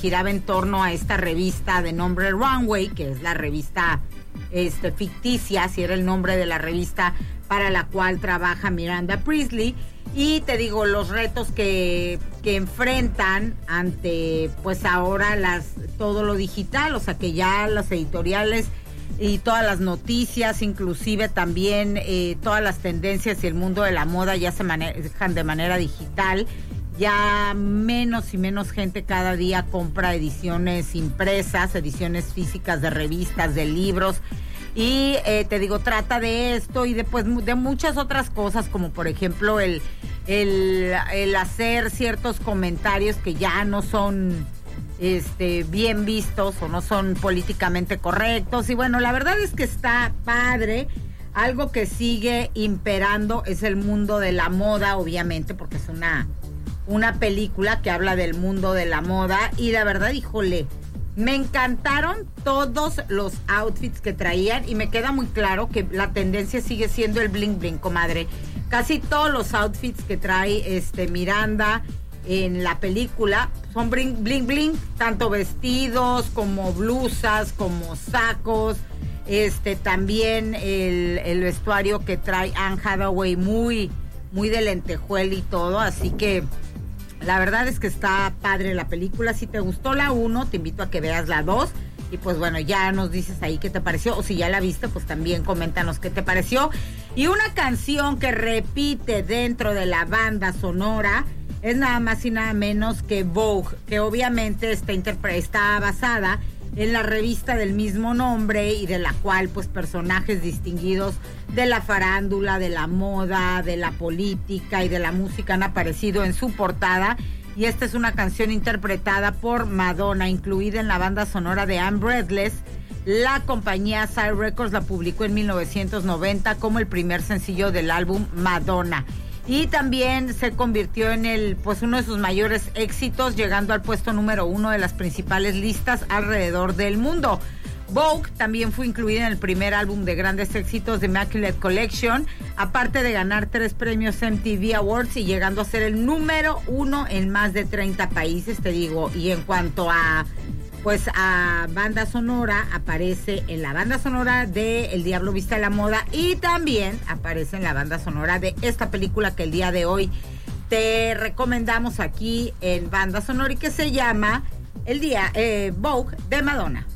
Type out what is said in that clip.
giraba en torno a esta revista de nombre Runway, que es la revista ficticia, si era el nombre de la revista para la cual trabaja Miranda Priestly. Y te digo, los retos que enfrentan ante, pues ahora todo lo digital, o sea que ya las editoriales y todas las noticias, inclusive también todas las tendencias y el mundo de la moda ya se manejan de manera digital. Ya menos y menos gente cada día compra ediciones impresas, ediciones físicas de revistas, de libros. Y te digo, trata de esto y después de muchas otras cosas, como por ejemplo el hacer ciertos comentarios que ya no son bien vistos o no son políticamente correctos. Y bueno, la verdad es que está padre. Algo que sigue imperando es el mundo de la moda, obviamente, porque es una película que habla del mundo de la moda. Y la verdad, híjole, me encantaron todos los outfits que traían y me queda muy claro que la tendencia sigue siendo el bling bling, comadre. Casi todos los outfits que trae Miranda en la película son bling bling bling, tanto vestidos como blusas, como sacos. También el vestuario que trae Anne Hathaway muy, muy de lentejuela y todo, así que la verdad es que está padre la película. Si te gustó la 1, te invito a que veas la 2. Y pues bueno, ya nos dices ahí qué te pareció. O si ya la viste, pues también coméntanos qué te pareció. Y una canción que repite dentro de la banda sonora es nada más y nada menos que Vogue, que obviamente está basada en la revista del mismo nombre y de la cual pues personajes distinguidos de la farándula, de la moda, de la política y de la música han aparecido en su portada. Y esta es una canción interpretada por Madonna, incluida en la banda sonora de I'm Breathless. La compañía Sire Records la publicó en 1990 como el primer sencillo del álbum Madonna. Y también se convirtió en uno de sus mayores éxitos, llegando al puesto número 1 de las principales listas alrededor del mundo. Vogue también fue incluida en el primer álbum de grandes éxitos de Immaculate Collection, aparte de ganar 3 premios MTV Awards y llegando a ser el número 1 en más de 30 países, te digo. Y en cuanto a banda sonora, aparece en la banda sonora de El Diablo Viste a la Moda y también aparece en la banda sonora de esta película que el día de hoy te recomendamos aquí en Banda Sonora y que se llama Vogue de Madonna.